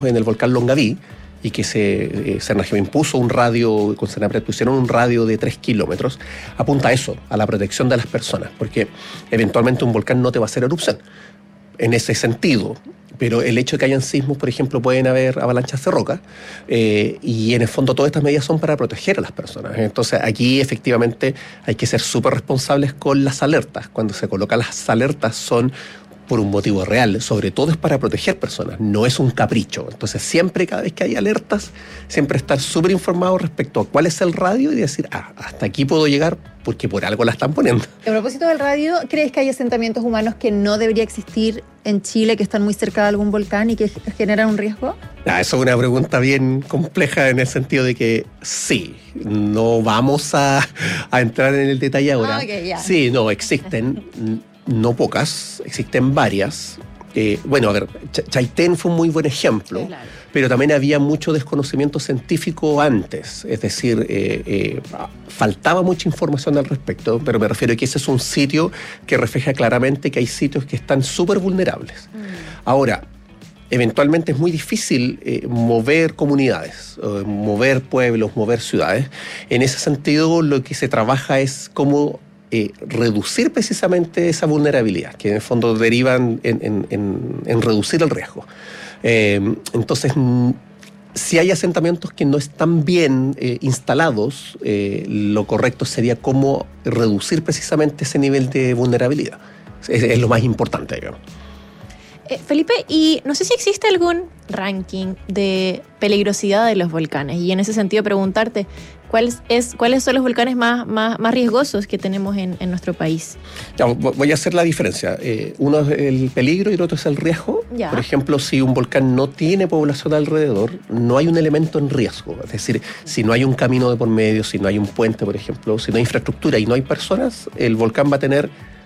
en el volcán Longaví, y que Cernajevo impuso un radio, con Senapred pusieron un radio de 3 kilómetros, apunta a eso, a la protección de las personas, porque eventualmente un volcán no te va a hacer erupción, en ese sentido. Pero el hecho de que hayan sismos, por ejemplo, pueden haber avalanchas de roca, y en el fondo todas estas medidas son para proteger a las personas. Entonces aquí efectivamente hay que ser súper responsables con las alertas. Cuando se colocan las alertas son por un motivo real, sobre todo es para proteger personas, no es un capricho. Entonces siempre, cada vez que hay alertas, siempre estar súper informado respecto a cuál es el radio y decir, hasta aquí puedo llegar porque por algo la están poniendo. A propósito del radio, ¿crees que hay asentamientos humanos que no debería existir en Chile, que están muy cerca de algún volcán y que generan un riesgo? Eso es una pregunta bien compleja en el sentido de que sí, no vamos a entrar en el detalle ahora. Okay, yeah. Sí, no, existen, no pocas, existen varias. Bueno, a ver, Chaitén fue un muy buen ejemplo, claro, pero también había mucho desconocimiento científico antes, es decir, faltaba mucha información al respecto, pero me refiero a que ese es un sitio que refleja claramente que hay sitios que están súper vulnerables. Ahora, eventualmente es muy difícil mover comunidades, mover pueblos, mover ciudades. En ese sentido, lo que se trabaja es cómo reducir precisamente esa vulnerabilidad, que en el fondo derivan en reducir el riesgo. Entonces, si hay asentamientos que no están bien instalados, lo correcto sería cómo reducir precisamente ese nivel de vulnerabilidad. Es lo más importante, digamos. Felipe, y no sé si existe algún ranking de peligrosidad de los volcanes, y en ese sentido preguntarte, ¿cuáles son los volcanes más riesgosos que tenemos en nuestro país? Ya, voy a hacer la diferencia. Uno es el peligro y el otro es el riesgo. Ya. Por ejemplo, si un volcán no tiene población alrededor, no hay un elemento en riesgo. Es decir, si no hay un camino de por medio, si no hay un puente, por ejemplo, si no hay infraestructura y no hay personas, el volcán va a tener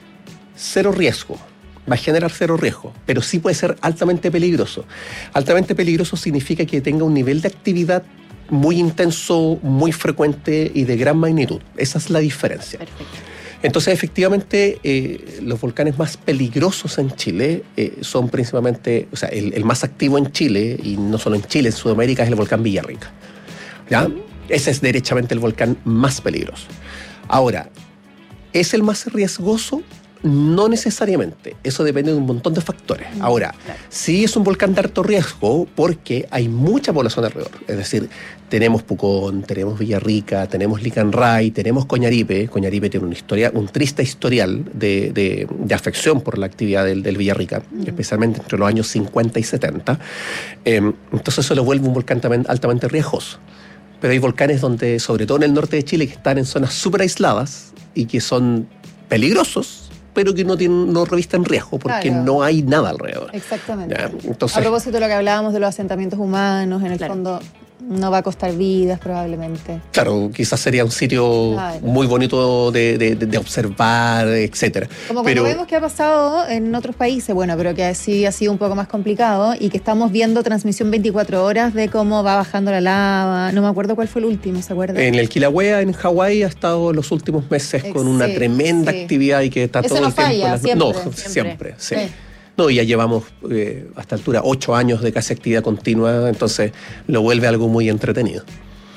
cero riesgo. Va a generar cero riesgo, pero sí puede ser altamente peligroso. Altamente peligroso significa que tenga un nivel de actividad muy intenso, muy frecuente y de gran magnitud. Esa es la diferencia. Perfecto. Entonces, efectivamente, los volcanes más peligrosos en Chile son principalmente, o sea, el más activo en Chile, y no solo en Chile, en Sudamérica, es el volcán Villarrica. ¿Ya? Ese es derechamente el volcán más peligroso. Ahora, ¿es el más riesgoso? No necesariamente, eso depende de un montón de factores. Ahora, claro, sí es un volcán de alto riesgo porque hay mucha población alrededor. Es decir, tenemos Pucón, tenemos Villarrica, tenemos Licanray, tenemos Coñaripe. Coñaripe tiene un triste historial de afección por la actividad del Villarrica, especialmente entre los años 50 y 70. Entonces eso lo vuelve un volcán también altamente riesgoso. Pero hay volcanes donde, sobre todo en el norte de Chile, que están en zonas súper aisladas y que son peligrosos, pero que no revisten riesgo porque claro, no hay nada alrededor. Exactamente. Ya, entonces, a propósito de lo que hablábamos de los asentamientos humanos, en el claro, fondo no va a costar vidas probablemente. claro, quizás sería un sitio claro, muy bonito de observar, etcétera. Como cuando Pero vemos que ha pasado en otros países, bueno, pero que sí ha sido un poco más complicado y que estamos viendo transmisión 24 horas de cómo va bajando la lava. No me acuerdo cuál fue el último, ¿se acuerda? en el Kilauea, en Hawái, ha estado los últimos meses con una tremenda actividad y que está Ese todo no el tiempo falla, siempre. No, siempre, sí. Sí. No, y ya llevamos a esta altura 8 años de casi actividad continua, entonces lo vuelve algo muy entretenido.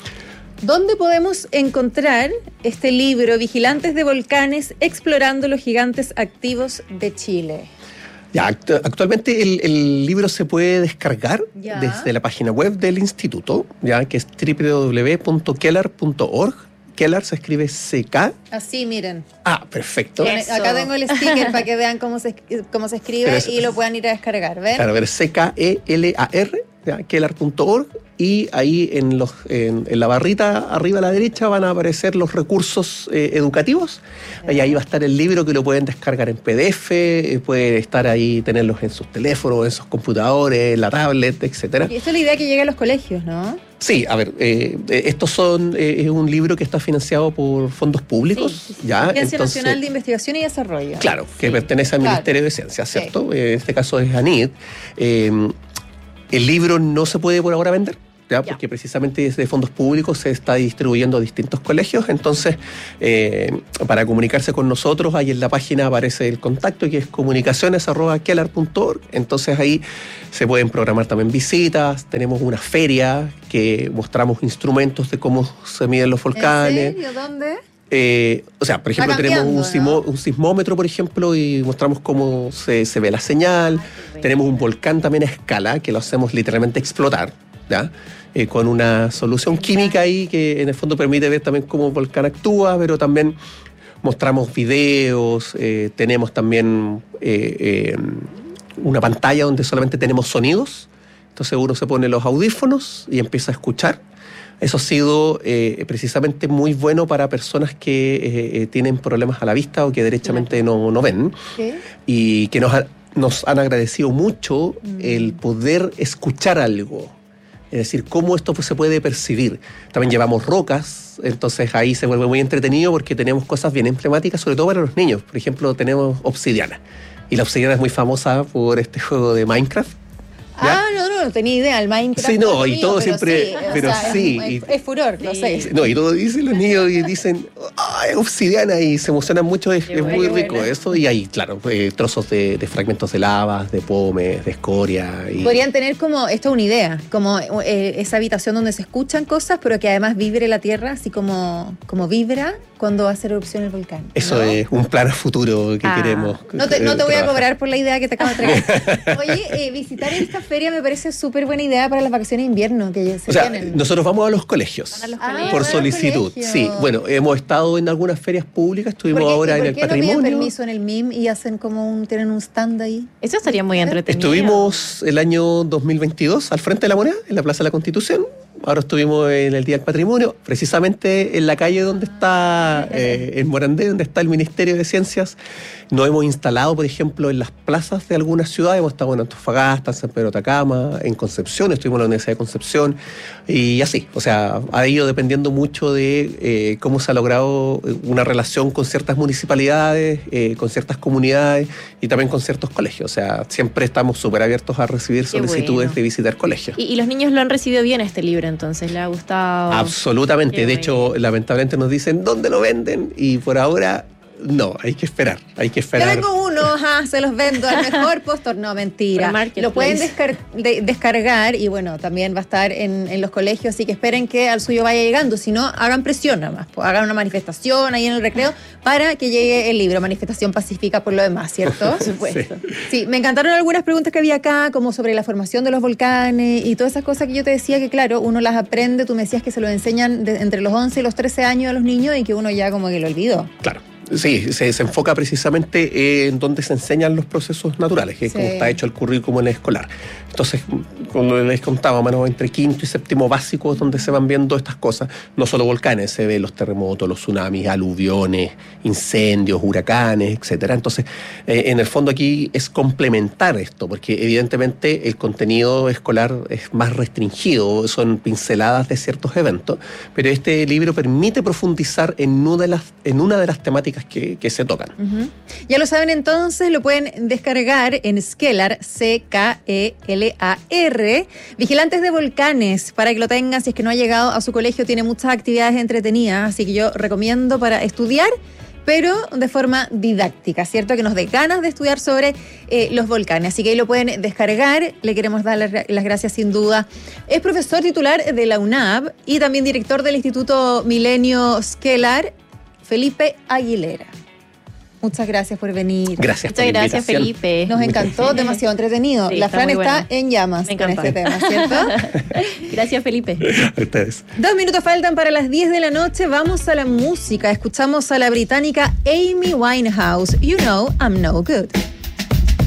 ¿Dónde podemos encontrar este libro, Vigilantes de Volcanes, explorando los gigantes activos de Chile? Ya, actualmente el libro se puede descargar Ya, desde la página web del instituto, ya, que es www.kelar.org. Kelar se escribe CK. así, miren. Perfecto. Eso. Acá tengo el sticker para que vean cómo se escribe y lo puedan ir a descargar, ¿ven? Claro, a ver, CKELAR, kelar.org, y ahí en la barrita arriba a la derecha van a aparecer los recursos educativos, y ahí va a estar el libro que lo pueden descargar en PDF, pueden estar ahí, tenerlos en sus teléfonos, en sus computadores, en la tablet, etcétera. Y esto es la idea que llegue a los colegios, ¿no? Sí, a ver, es un libro que está financiado por fondos públicos. Sí. ¿Ya? Agencia Entonces, Nacional de Investigación y Desarrollo. claro, que pertenece al Ministerio de Ciencia, ¿cierto? En este caso es ANID. El libro no se puede por ahora vender. ¿ya? Porque precisamente desde fondos públicos se está distribuyendo a distintos colegios. Entonces, para comunicarse con nosotros, ahí en la página aparece el contacto, que es comunicaciones@kellar.org. Entonces ahí se pueden programar también visitas. Tenemos una feria que mostramos instrumentos de cómo se miden los volcanes. ¿En serio? ¿Dónde? O sea, por ejemplo, tenemos un sismómetro, por ejemplo, y mostramos cómo se ve la señal. Tenemos un volcán también a escala, que lo hacemos literalmente explotar, ¿ya? Con una solución química ahí que en el fondo permite ver también cómo el volcán actúa, pero también mostramos videos, tenemos también una pantalla donde solamente tenemos sonidos. Entonces uno se pone los audífonos y empieza a escuchar. Eso ha sido precisamente muy bueno para personas que tienen problemas a la vista o que derechamente no ven. ¿Qué? Y que nos han agradecido mucho el poder escuchar algo. Es decir, cómo esto se puede percibir. También llevamos rocas, entonces ahí se vuelve muy entretenido porque tenemos cosas bien emblemáticas, sobre todo para los niños. Por ejemplo, tenemos obsidiana. Y la obsidiana es muy famosa por este juego de Minecraft. ¿Ya? No tenía idea, el Minecraft. Sí, no, y todo siempre. Sí, pero sí. Es furor, lo sé. No, y todos dicen los niños y dicen, ¡ay, obsidiana! Y se emocionan mucho, es muy rico eso. Y hay, claro, trozos de fragmentos de lavas, de pomes, de escoria. Podrían tener como, esto es una idea, como esa habitación donde se escuchan cosas, pero que además vibre la tierra, así como vibra cuando hace erupción el volcán. Eso, ¿no? Es un plan a futuro que queremos. No te voy a cobrar por la idea que te acabo de traer. Oye, visitar esta feria me parece súper buena idea para las vacaciones de invierno que se tienen. Nosotros vamos a los colegios. Por solicitud. Sí, bueno, hemos estado en algunas ferias públicas, estuvimos ahora en el Patrimonio. ¿Por qué no piden permiso en el MIM y hacen tienen un stand ahí? Eso estaría muy entretenido. Estuvimos el año 2022 al frente de la Moneda, en la Plaza de la Constitución. Ahora estuvimos en el Día del Patrimonio, precisamente en la calle donde está, en Morandé, donde está el Ministerio de Ciencias. Nos hemos instalado, por ejemplo, en las plazas de algunas ciudades. Hemos estado en Antofagasta, en San Pedro de Atacama, en Concepción, estuvimos en la Universidad de Concepción, y así. O sea, ha ido dependiendo mucho de cómo se ha logrado una relación con ciertas municipalidades, con ciertas comunidades y también con ciertos colegios. O sea, siempre estamos súper abiertos a recibir solicitudes de visitar colegios. ¿Y los niños lo han recibido bien este libro, entonces? ¿Le ha gustado? Absolutamente. De hecho, lamentablemente nos dicen ¿dónde lo venden? Y por ahora no, hay que esperar. Yo tengo uno, se los vendo al mejor postor. No, mentira. Lo pueden descargar y bueno, también va a estar en los colegios, así que esperen que al suyo vaya llegando. Si no, hagan presión nada más. Hagan una manifestación ahí en el recreo para que llegue el libro. Manifestación pacífica por lo demás, ¿cierto? Por supuesto. Sí, me encantaron algunas preguntas que había acá, como sobre la formación de los volcanes y todas esas cosas que yo te decía que, claro, uno las aprende. Tú me decías que se lo enseñan entre los 11 y los 13 años a los niños y que uno ya como que lo olvidó. Claro. Sí, se enfoca precisamente en donde se enseñan los procesos naturales, que es como está hecho el currículum escolar. Entonces, como les contaba, entre quinto y séptimo básico es donde se van viendo estas cosas. No solo volcanes, se ven los terremotos, los tsunamis, aluviones, incendios, huracanes, etcétera. Entonces, en el fondo aquí es complementar esto, porque evidentemente el contenido escolar es más restringido, son pinceladas de ciertos eventos, pero este libro permite profundizar en una de las temáticas que se tocan. Uh-huh. Ya lo saben entonces, lo pueden descargar en Skelar, C-K-E-L-A-R, Vigilantes de Volcanes, para que lo tengan. Si es que no ha llegado a su colegio, tiene muchas actividades entretenidas, así que yo recomiendo para estudiar, pero de forma didáctica, ¿cierto? Que nos dé ganas de estudiar sobre los volcanes. Así que ahí lo pueden descargar. Le queremos dar las gracias sin duda. Es profesor titular de la UNAV y también director del Instituto Milenio Skelar, Felipe Aguilera. Muchas gracias por venir. Gracias. Muchas gracias, Felipe. Nos encantó, demasiado entretenido. Sí, la Fran está en llamas con este tema, ¿cierto? Gracias, Felipe. A ustedes. 2 minutos faltan para las 10 de la noche. Vamos a la música. Escuchamos a la británica Amy Winehouse. You know I'm no good.